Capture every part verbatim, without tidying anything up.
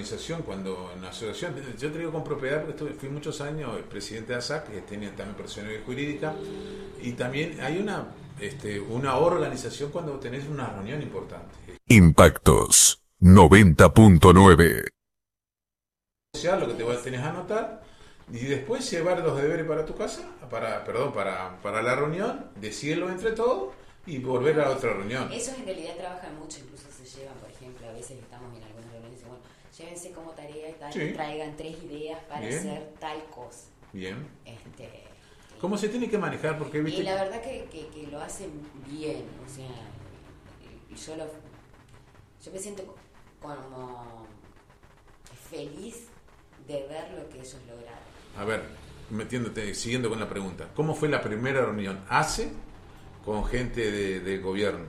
organización, cuando en la asociación, yo te digo con propiedad porque estuve, fui muchos años presidente de A S A C, que tenía también personalidad jurídica, y también hay una, este, una organización cuando tenés una reunión importante. Impactos noventa punto nueve. Lo que te vas a tener que anotar y después llevar los deberes para tu casa, para, perdón, para, para la reunión, decirlo entre todos y volver a otra reunión. Esos en realidad trabajan mucho, incluso se llevan, por ejemplo, a veces estamos en algunas reuniones y dicen, bueno, llévense como tarea y tal, Sí. traigan tres ideas para Bien. hacer tal cosa. Bien. Este, ¿Cómo se tiene que manejar? Porque viste. Y la verdad que, que, que lo hacen bien, o sea, y yo lo, yo me siento como feliz de ver lo que ellos lograron. A ver, metiéndote, siguiendo con la pregunta, ¿cómo fue la primera reunión? ¿Hace con gente de, del gobierno?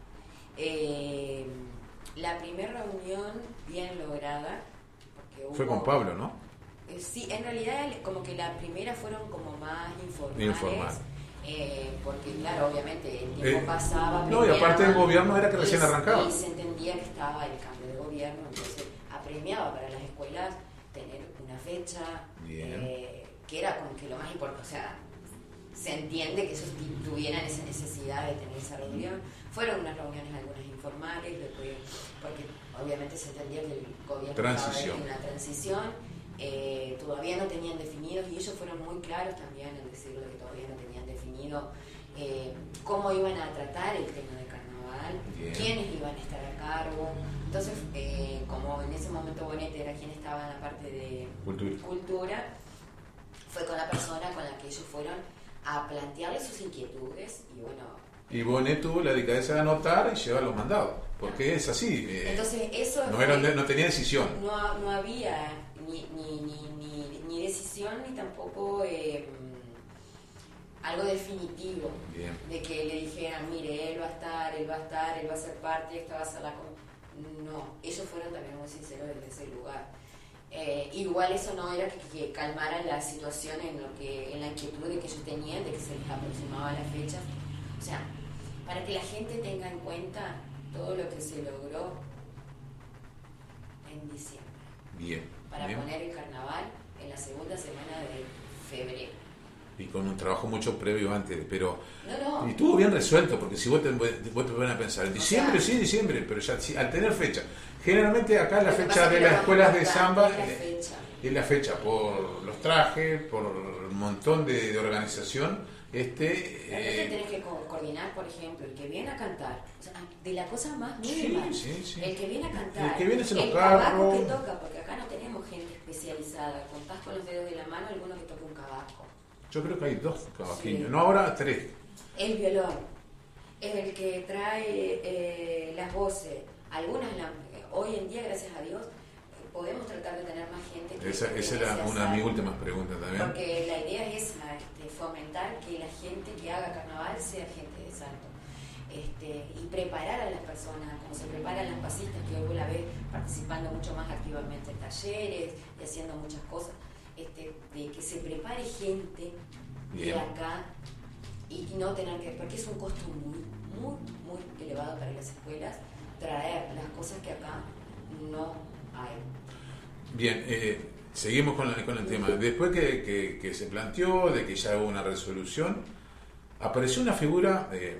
Eh, la primera reunión bien lograda, porque hubo, fue con Pablo, ¿no? Eh, sí, en realidad como que las primeras fueron como más informales. Informal. Eh, porque claro, obviamente el tiempo Eh, pasaba. no, y aparte del gobierno era que recién y, arrancaba. Y se entendía que estaba el cambio de gobierno, entonces apremiaba para las escuelas tener una fecha, eh, que era como que lo más importante, o sea, se entiende que ellos tuvieran esa necesidad de tener esa reunión. Fueron unas reuniones algunas informales, después, porque obviamente se entendía que el gobierno transición. estaba en una transición, eh, todavía no tenían definidos, y ellos fueron muy claros también en decirlo que todavía no tenían definido eh, cómo iban a tratar el tema del carnaval, Bien. quiénes iban a estar a cargo. Entonces, eh, como en ese momento Bonete era quien estaba en la parte de cultura. cultura, fue con la persona con la que ellos fueron a plantearle sus inquietudes y bueno... Y Bonet tuvo la delicadeza de anotar y llevar los mandados, porque no. es así. Eh, Entonces, eso... No, era, no tenía decisión. No, no había ni, ni, ni, ni, ni decisión ni tampoco... Eh, algo definitivo. Bien. De que le dijeran, mire, él va a estar, él va a estar, él va a ser parte, esta va a ser la... No, ellos fueron también muy sinceros desde ese lugar. Eh, igual eso no era que, que calmara la situación en lo que en la inquietud de que ellos tenían, de que se les aproximaba la fecha. O sea, para que la gente tenga en cuenta todo lo que se logró en diciembre. Bien. Para bien. poner el carnaval en la segunda semana de febrero. Y con un trabajo mucho previo antes, pero no, no. y estuvo bien resuelto, porque si vos te, vos te van a pensar, en diciembre, o sea, sí, diciembre, pero ya si, al tener fecha, generalmente acá la fecha de las escuelas de samba es la fecha, es la fecha por los trajes, por un montón de, de organización. Este, Entonces eh, tenés que co- coordinar, por ejemplo, el que viene a cantar, o sea, de la cosa más mínima, sí, sí, sí. el que viene a cantar, el que viene se el los cabaco que toca, porque acá no tenemos gente especializada, contás con los dedos de la mano alguno que toque un cabaco. Yo creo que hay dos cavaquinhos, sí. no ahora tres. El violón, el que trae eh, las voces, algunas, la, hoy en día, gracias a Dios, podemos tratar de tener más gente. Que esa esa era una de mis últimas preguntas también. Porque la idea es esa, este, fomentar que la gente que haga carnaval sea gente de Salto. Este, y preparar a las personas, como se preparan las pasistas, que hoy vos la ves participando mucho más activamente en talleres y haciendo muchas cosas. Este, de que se prepare gente Bien. de acá y no tener que, porque es un costo muy, muy, muy elevado para las escuelas traer las cosas que acá no hay. Bien, eh, seguimos con, la, con el tema. Después que, que, que se planteó, de que ya hubo una resolución, apareció una figura, eh,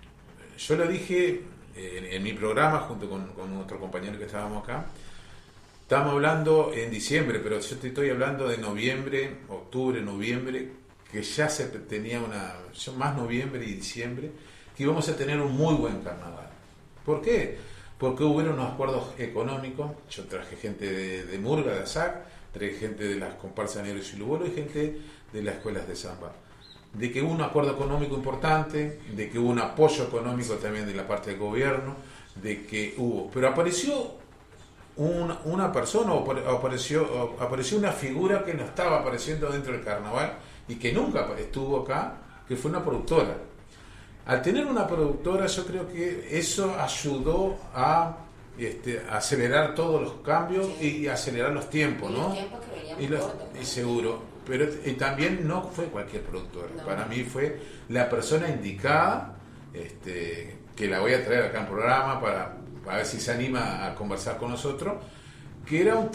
yo lo dije eh, en, en mi programa junto con, con otro compañero que estábamos acá. Estamos hablando en diciembre, pero yo te estoy hablando de noviembre, octubre, noviembre, que ya se tenía una, más noviembre y diciembre, que íbamos a tener un muy buen carnaval. ¿Por qué? Porque hubo unos acuerdos económicos. Yo traje gente de, de Murga, de A S A C, traje gente de las comparsas Negros y Lubolo y gente de las escuelas de samba. De que hubo un acuerdo económico importante, de que hubo un apoyo económico también de la parte del gobierno, de que hubo, pero apareció Una, una persona o apareció, o apareció una figura que no estaba apareciendo dentro del carnaval y que nunca estuvo acá, que fue una productora. Al tener una productora, yo creo que eso ayudó a este, acelerar todos los cambios sí. y acelerar los tiempos, y ¿no? Los tiempos que veníamos y, los, cortos, y seguro, pero y también no fue cualquier productora. No. Para mí fue la persona indicada, este, que la voy a traer acá en programa para a ver si se anima a conversar con nosotros, que era un